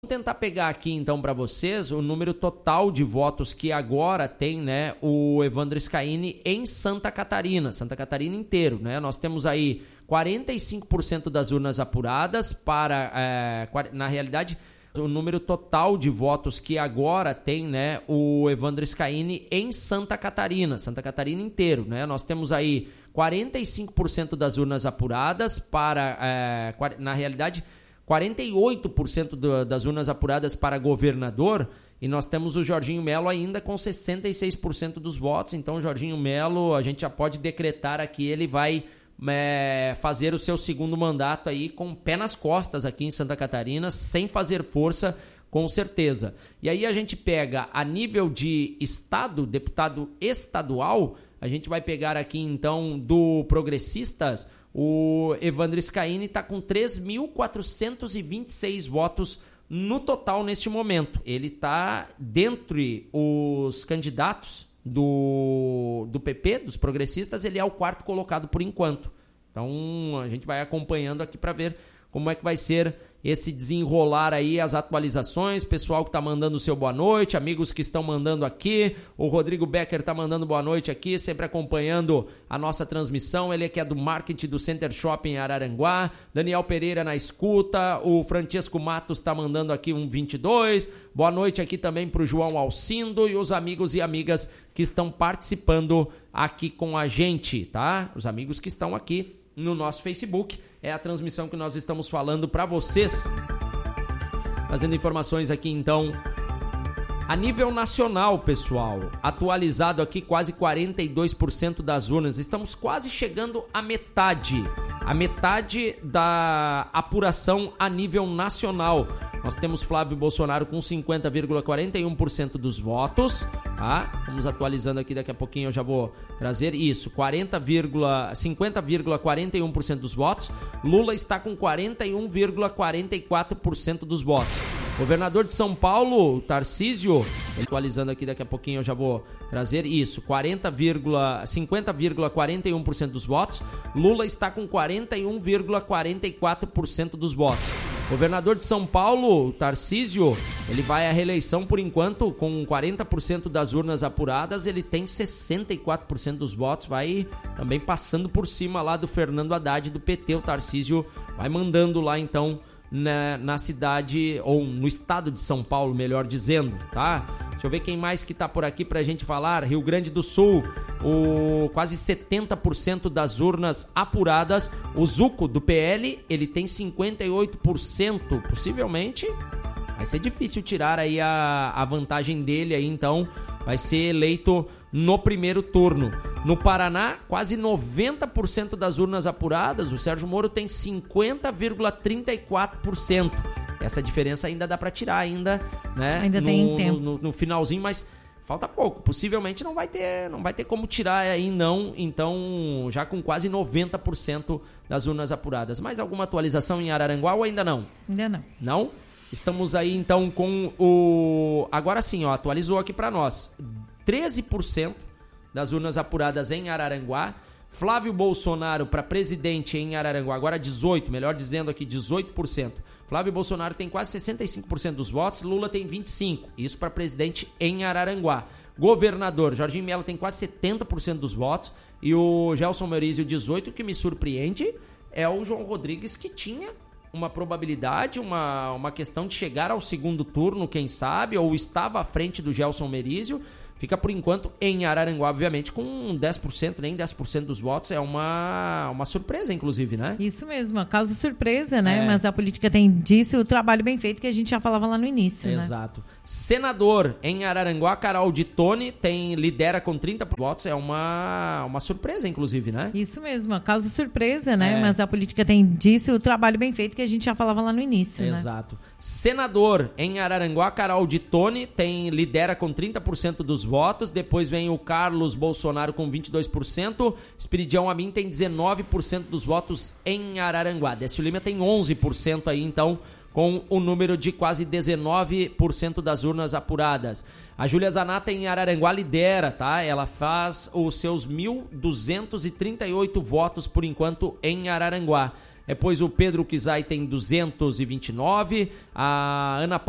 tentar pegar aqui então para vocês o número total de votos que agora tem, né, o Evandro Scaini em Santa Catarina inteiro, né? Nós temos aí 45% das urnas apuradas para, na realidade, o número total de votos que agora tem, né, o Evandro Scaini em Santa Catarina inteiro, né? Nós temos aí 45% das urnas apuradas para, na realidade, 48% das urnas apuradas para governador, e nós temos o Jorginho Melo ainda com 66% dos votos. Então, o Jorginho Melo, a gente já pode decretar aqui, ele vai fazer o seu segundo mandato aí com o pé nas costas aqui em Santa Catarina, sem fazer força, com certeza. E aí a gente pega a nível de estado, deputado estadual, a gente vai pegar aqui então do Progressistas. O Evandro Scaini está com 3.426 votos no total neste momento. Ele está dentre os candidatos do PP, dos progressistas, ele é o quarto colocado por enquanto. Então a gente vai acompanhando aqui para ver como é que vai ser esse desenrolar aí, as atualizações, pessoal que está mandando o seu boa noite, amigos que estão mandando aqui, o Rodrigo Becker está mandando boa noite aqui, sempre acompanhando a nossa transmissão, ele que é do marketing do Center Shopping Araranguá, Daniel Pereira na escuta, o Francesco Matos está mandando aqui um 22, boa noite aqui também para o João Alcindo e os amigos e amigas que estão participando aqui com a gente, tá? Os amigos que estão aqui no nosso Facebook, é a transmissão que nós estamos falando para vocês, fazendo informações aqui então a nível nacional, pessoal, atualizado aqui quase 42% das urnas, estamos quase chegando à metade da apuração a nível nacional. Nós temos Flávio Bolsonaro com 50,41% dos votos, tá? Vamos atualizando aqui, daqui a pouquinho eu já vou trazer isso, 50,41% dos votos. Lula está com 41,44% dos votos. Governador de São Paulo, Tarcísio, atualizando aqui, daqui a pouquinho eu já vou trazer isso, 50,41% dos votos. Lula está com 41,44% dos votos. Governador de São Paulo, Tarcísio, ele vai à reeleição por enquanto com 40% das urnas apuradas, ele tem 64% dos votos, vai também passando por cima lá do Fernando Haddad do PT, o Tarcísio vai mandando lá então na cidade, ou no estado de São Paulo, melhor dizendo, tá? Deixa eu ver quem mais que tá por aqui pra gente falar. Rio Grande do Sul, quase 70% das urnas apuradas. O Zuco, do PL, ele tem 58%. Possivelmente vai ser difícil tirar aí a vantagem dele aí, então vai ser eleito no primeiro turno. No Paraná, quase 90% das urnas apuradas, o Sérgio Moro tem 50,34%. Essa diferença ainda dá para tirar ainda, né? Ainda tem tempo. No finalzinho, mas falta pouco. Possivelmente não vai ter como tirar aí não, então já com quase 90% das urnas apuradas. Mais alguma atualização em Araranguá ou ainda não? Ainda não. Não? Estamos aí então com agora sim, ó, atualizou aqui para nós. 13% das urnas apuradas em Araranguá. Flávio Bolsonaro para presidente em Araranguá, agora 18%, melhor dizendo aqui, 18%. Flávio Bolsonaro tem quase 65% dos votos, Lula tem 25%, isso para presidente em Araranguá. Governador, Jorginho Melo tem quase 70% dos votos e o Gelson Maurício 18%. O que me surpreende é o João Rodrigues, que tinha uma probabilidade, uma questão de chegar ao segundo turno, quem sabe, ou estava à frente do Gelson Maurício. Fica, por enquanto, em Araranguá, obviamente, com 10%, nem 10% dos votos. É uma surpresa, inclusive, né? Isso mesmo, causa surpresa, né? Mas a política tem disso, o trabalho bem feito que a gente já falava lá no início, né? Exato. Senador em Araranguá, Carol de Tone, lidera com 30 votos. É uma surpresa, inclusive, né? Isso mesmo, causa surpresa, né? Mas a política tem disso, o trabalho bem feito que a gente já falava lá no início, né? Exato. Senador em Araranguá, Carol de Tone, lidera com 30% dos votos. Depois vem o Carlos Bolsonaro com 22%. Espiridião Amin tem 19% dos votos em Araranguá. Décio Lima tem 11% aí, então, com o número de quase 19% das urnas apuradas. A Júlia Zanata em Araranguá lidera, tá? Ela faz os seus 1.238 votos por enquanto em Araranguá. Depois o Pedro Kizai tem 229, a Ana